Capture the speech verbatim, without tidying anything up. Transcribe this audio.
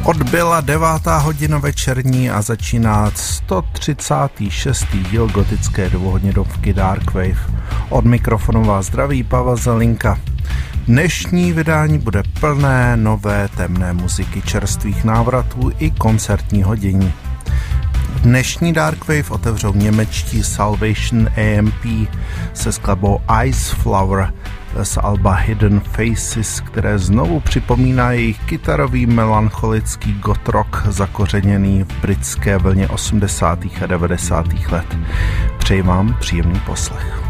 Odbyla devátá hodina večerní a začíná sto třicátý šestý díl gotické dvouhodinovky Dark Wave. Od mikrofonu vás zdraví Pavel Zelinka. Dnešní vydání bude plné nové temné muziky, čerstvých návratů i koncertního dění. Dnešní Dark Wave otevřou němečtí Salvation A M P se skladbou Ice Flower z alba Hidden Faces, které znovu připomíná jejich kytarový melancholický goth rock zakořeněný v britské vlně osmdesátých a devadesátých let. Přeji vám příjemný poslech.